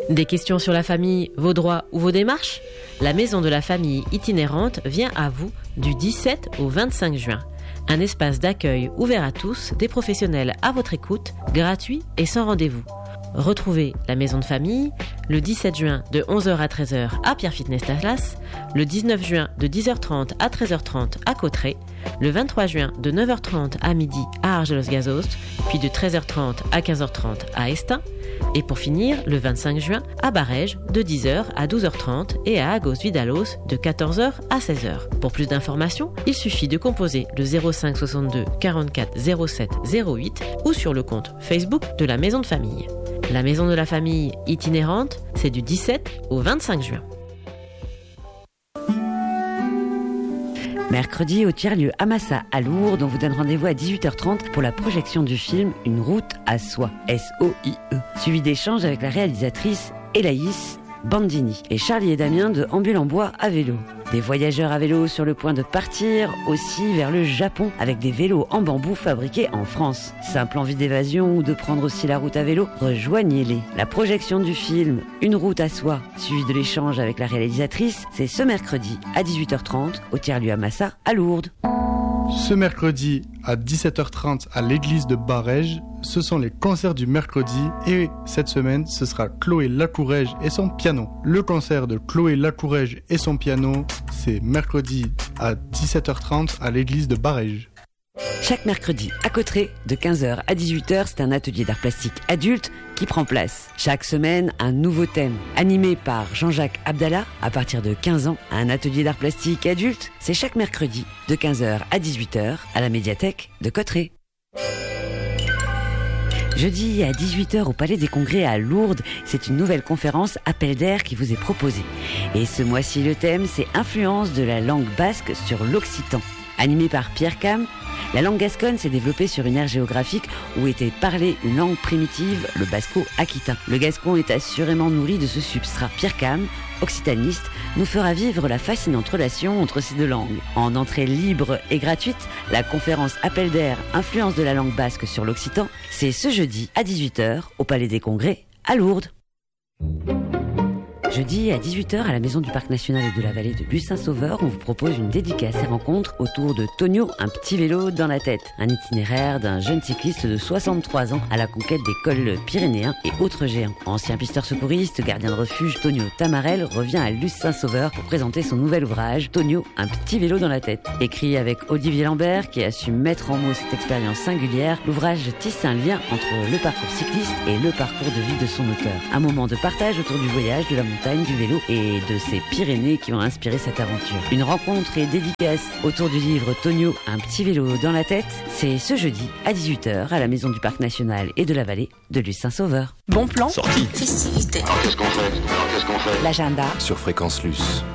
Des questions sur la famille, vos droits ou vos démarches ? La Maison de la Famille itinérante vient à vous du 17 au 25 juin. Un espace d'accueil ouvert à tous, des professionnels à votre écoute, gratuit et sans rendez-vous. Retrouvez la Maison de Famille le 17 juin de 11h à 13h à Pierre Fitness Dallas, le 19 juin de 10h30 à 13h30 à Cauterets, le 23 juin de 9h30 à midi à Argelos-Gazost, puis de 13h30 à 15h30 à Estaing, et pour finir, le 25 juin à Barèges de 10h à 12h30 et à Agos-Vidalos de 14h à 16h. Pour plus d'informations, il suffit de composer le 05 62 44 07 08 ou sur le compte Facebook de la Maison de Famille. La Maison de la Famille itinérante, c'est du 17 au 25 juin. Mercredi, au tiers-lieu Amassa à Lourdes, on vous donne rendez-vous à 18h30 pour la projection du film Une route à soi, S-O-I-E, suivi d'échanges avec la réalisatrice Elaïs Bandini et Charlie et Damien de Ambule en bois à vélo. Des voyageurs à vélo sur le point de partir aussi vers le Japon avec des vélos en bambou fabriqués en France. Simple envie d'évasion ou de prendre aussi la route à vélo, rejoignez-les. La projection du film Une route à soi, suivie de l'échange avec la réalisatrice, c'est ce mercredi à 18h30 au tiers-lieu Amassa à Lourdes. Ce mercredi à 17h30 à l'église de Barèges, ce sont les concerts du mercredi et cette semaine ce sera Chloé Lacourège et son piano. Le concert de Chloé Lacourège et son piano, c'est mercredi à 17h30 à l'église de Barèges. Chaque mercredi à Cauterets, de 15h à 18h, c'est un atelier d'art plastique adulte qui prend place. Chaque semaine, un nouveau thème. Animé par Jean-Jacques Abdallah, à partir de 15 ans, un atelier d'art plastique adulte, c'est chaque mercredi, de 15h à 18h, à la médiathèque de Cauterets. Jeudi à 18h au Palais des Congrès à Lourdes, c'est une nouvelle conférence Appel d'air qui vous est proposée. Et ce mois-ci, le thème, c'est Influence de la langue basque sur l'occitan. Animé par Pierre Cam, la langue gasconne s'est développée sur une aire géographique où était parlée une langue primitive, le basco-aquitain. Le gascon est assurément nourri de ce substrat. Pierre Cam, occitaniste, nous fera vivre la fascinante relation entre ces deux langues. En entrée libre et gratuite, la conférence Appel d'air, influence de la langue basque sur l'occitan, c'est ce jeudi à 18h au Palais des Congrès à Lourdes. Jeudi à 18h à la Maison du Parc National et de la Vallée de Lucin-Sauveur, on vous propose une dédicace et rencontre autour de Tonio, un petit vélo dans la tête. Un itinéraire d'un jeune cycliste de 63 ans à la conquête des cols pyrénéens et autres géants. Ancien pisteur secouriste, gardien de refuge, Tonio Tamarel revient à Lucin-Sauveur pour présenter son nouvel ouvrage, Tonio, un petit vélo dans la tête. Écrit avec Olivier Lambert qui a su mettre en mots cette expérience singulière, l'ouvrage tisse un lien entre le parcours cycliste et le parcours de vie de son auteur. Un moment de partage autour du voyage, de la montagne, du vélo et de ces Pyrénées qui ont inspiré cette aventure. Une rencontre et dédicace autour du livre Tonio, un petit vélo dans la tête, c'est ce jeudi à 18h à la Maison du Parc National et de la Vallée de Lucin-Sauveur. Bon plan. Sortie. Festivité. Alors qu'est-ce qu'on fait L'agenda. Sur Fréquence Luce.